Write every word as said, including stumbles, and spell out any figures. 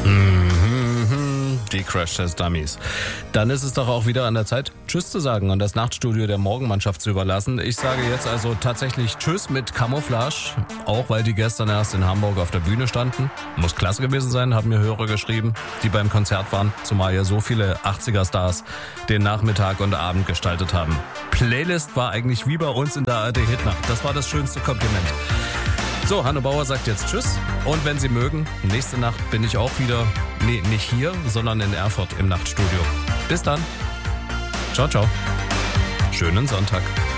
Mhm, die Crash Test Dummies. Dann ist es doch auch wieder an der Zeit, Tschüss zu sagen und das Nachtstudio der Morgenmannschaft zu überlassen. Ich sage jetzt also tatsächlich Tschüss mit Camouflage, auch weil die gestern erst in Hamburg auf der Bühne standen. Muss klasse gewesen sein, haben mir Hörer geschrieben, die beim Konzert waren, zumal ja so viele achtziger-Stars den Nachmittag und Abend gestaltet haben. Playlist war eigentlich wie bei uns in der A R D-Hitnacht. Das war das schönste Kompliment. So, Hanne Bauer sagt jetzt Tschüss und wenn Sie mögen, nächste Nacht bin ich auch wieder, nee, nicht hier, sondern in Erfurt im Nachtstudio. Bis dann. Ciao, ciao. Schönen Sonntag.